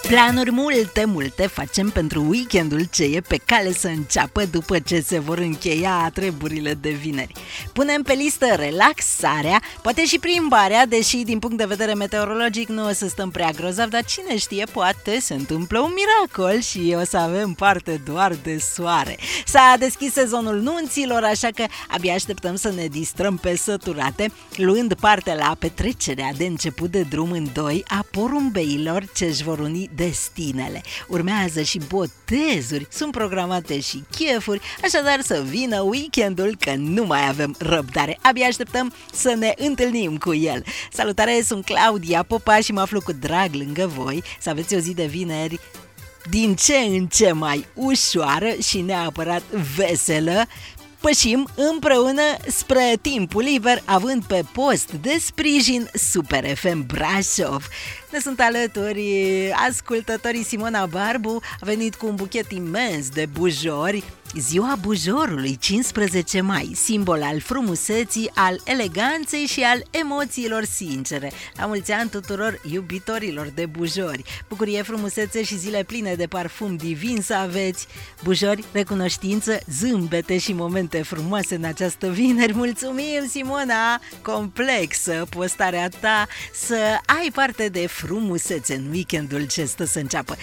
Planuri multe facem pentru weekendul ce e pe cale să înceapă după ce se vor încheia treburile de vineri. Punem pe listă relaxarea, poate și plimbarea, deși din punct de vedere meteorologic nu o să stăm prea grozav, dar cine știe, poate se întâmplă un miracol și o să avem parte doar de soare. S-a deschis sezonul nunților, așa că abia așteptăm să ne distrăm pe săturate, luând parte la petrecerea de început de drum în doi a porumbeilor ce își vor uni destinele. Urmează și botezuri, sunt programate și chefuri, așadar să vină weekendul că nu mai avem răbdare. Abia așteptăm să ne întâlnim cu el. Salutare, sunt Claudia Popa și mă aflu cu drag lângă voi. Să aveți o zi de vineri din ce în ce mai ușoară și neapărat veselă. Pășim împreună spre timpul liber, având pe post de sprijin Super FM Brașov. Ne sunt alături ascultătorii. Simona Barbu a venit cu un buchet imens de bujori. Ziua bujorului, 15 mai, simbol al frumuseții, al eleganței și al emoțiilor sincere. La mulți ani tuturor iubitorilor de bujori. Bucurie, frumusețe și zile pline de parfum divin să aveți. Bujori, recunoștință, zâmbete și momente frumoase în această vineri. Mulțumim, Simona! Complexă postarea ta, să ai parte de frumusețe în weekendul ce stă să înceapă.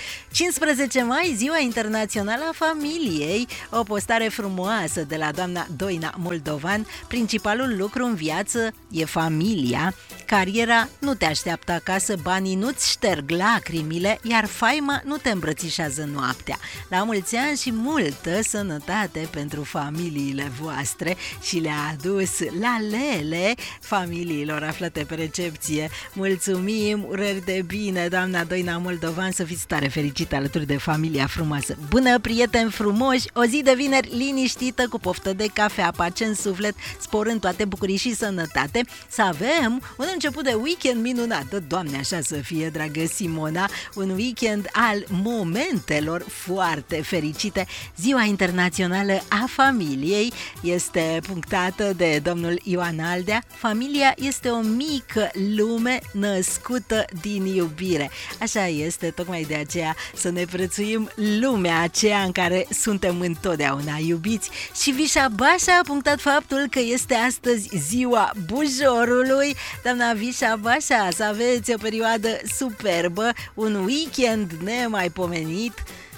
15 mai, Ziua Internațională a Familiei. O postare frumoasă de la doamna Doina Moldovan. Principalul lucru în viață e familia. Cariera nu te așteaptă acasă, banii nu-ți șterg lacrimile, iar faima nu te îmbrățișează noaptea. La mulți ani și multă sănătate pentru familiile voastre și le-a adus la lele familiilor aflate pe recepție. Mulțumim, urări de bine, doamna Doina Moldovan, să fiți tare fericită alături de familia frumoasă. Bună, prieteni frumoși, o zi de vineri liniștită, cu poftă de cafea, pace în suflet, sporând toate bucurii și sănătate, să avem un început de weekend minunat. Doamne, așa să fie, dragă Simona, un weekend al momentelor foarte fericite. Ziua Internațională a Familiei este punctată de domnul Ioan Aldea. Familia este o mică lume născută din iubire. Așa este, tocmai de aceea să ne prețuim lumea aceea în care suntem întotdeauna iubiți. Și Vișa Bașa a punctat faptul că este astăzi ziua bujorului. Doamna Vișa Bașa, să aveți o perioadă superbă, un weekend nemaipomenit,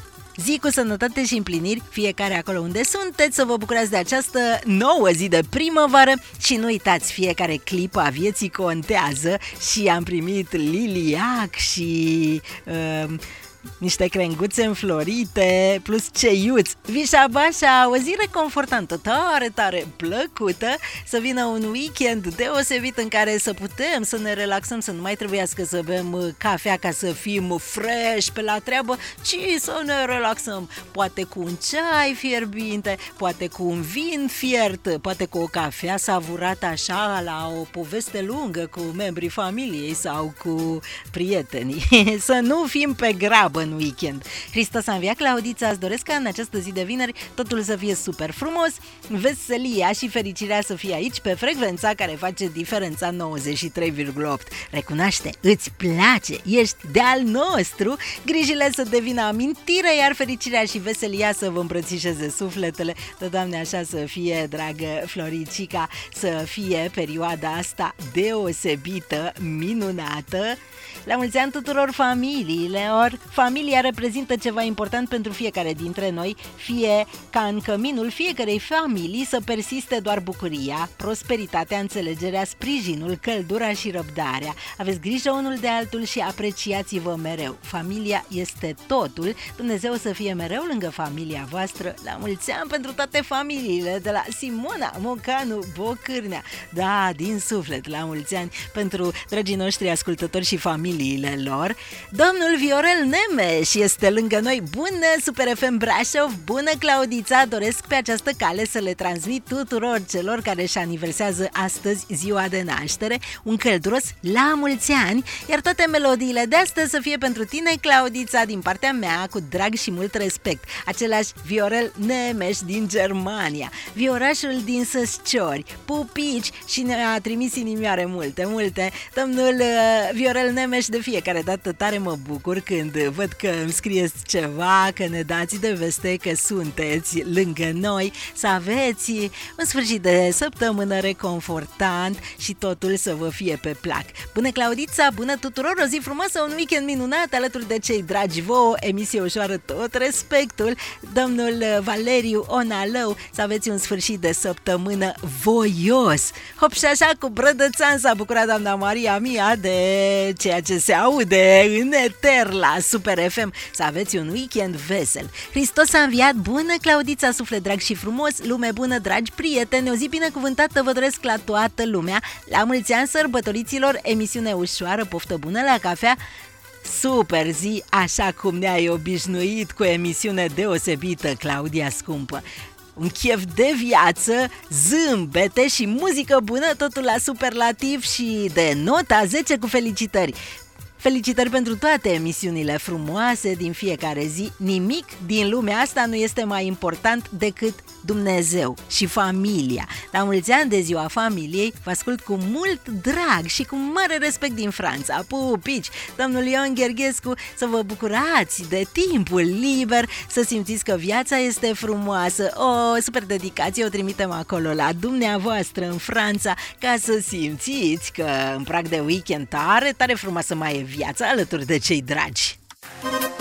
zi cu sănătate și împliniri, fiecare acolo unde sunteți, să vă bucurați de această nouă zi de primăvară și nu uitați, fiecare clipă a vieții contează și am primit liliac și niște crenguțe înflorite, plus ceiuți. Vișa Bașa, o zi reconfortantă, tare plăcută, să vină un weekend deosebit în care să putem să ne relaxăm, să nu mai trebuiască să bem cafea ca să fim fresh pe la treabă, ci să ne relaxăm, poate cu un ceai fierbinte, poate cu un vin fiert, poate cu o cafea savurată așa la o poveste lungă cu membrii familiei sau cu prietenii. Să nu fim pe grabă în weekend. Hristos a înviat, Claudița, îți doresc ca în această zi de vineri totul să fie super frumos, veselia și fericirea să fie aici pe frecvența care face diferența 93,8. Recunoaște, îți place, ești de-al nostru, grijile să devină amintire, iar fericirea și veselia să vă îmbrățișeze sufletele. Tot, Doamne, așa să fie, dragă Floricica, să fie perioada asta deosebită, minunată. La mulți ani tuturor familiilor. Familia reprezintă ceva important pentru fiecare dintre noi, fie ca în căminul fiecarei familii să persiste doar bucuria, prosperitatea, înțelegerea, sprijinul, căldura și răbdarea. Aveți grijă unul de altul și apreciați-vă mereu. Familia este totul. Dumnezeu să fie mereu lângă familia voastră. La mulți ani pentru toate familiile, de la Simona Mocanu Bocârnea. Da, din suflet, la mulți ani pentru dragii noștri ascultători și familiile lor. Domnul Viorel Nemes este lângă noi. Bună, Super FM Brașov, bună, Claudița. Doresc pe această cale să le transmit tuturor celor care își aniversează astăzi ziua de naștere un călduros la mulți ani, iar toate melodiile de astăzi să fie pentru tine, Claudița, din partea mea, cu drag și mult respect. Același Viorel Nemes din Germania, Viorașul din Săsciori, pupici, și ne-a trimis inimioare multe. Domnul Viorel Nemes, de fiecare dată tare mă bucur când văd văd că îmi scrieți ceva, că ne dați de veste că sunteți lângă noi, să aveți un sfârșit de săptămână reconfortant și totul să vă fie pe plac. Bună Claudița, bună tuturor, o zi frumoasă, un weekend minunat alături de cei dragi vouă, emisie ușoară, tot respectul, domnul Valeriu Onalău, să aveți un sfârșit de săptămână voios. Hop și așa cu brădățan s-a bucurat doamna Maria Mia de ceea ce se aude în eter la Super FM, să aveți un weekend vesel. Hristos a înviat, bună Claudița, suflet drag și frumos, lume bună, dragi prieteni, o zi binecuvântată vă doresc la toată lumea, la mulți ani sărbătoriților, emisiune ușoară, poftă bună la cafea, super zi, așa cum ne-ai obișnuit cu emisiune deosebită, Claudia scumpă. Un chef de viață, zâmbete și muzică bună, totul la superlativ și de nota 10 cu felicitări. Felicitări pentru toate emisiunile frumoase din fiecare zi. Nimic din lumea asta nu este mai important decât Dumnezeu și familia. La mulți ani de ziua familiei, vă ascult cu mult drag și cu mare respect din Franța. Pupici, domnul Ion Gherghescu, să vă bucurați de timpul liber, să simțiți că viața este frumoasă. O super dedicație o trimitem acolo la dumneavoastră în Franța, ca să simțiți că în prag de weekend tare frumoasă mai e viața alături de cei dragi.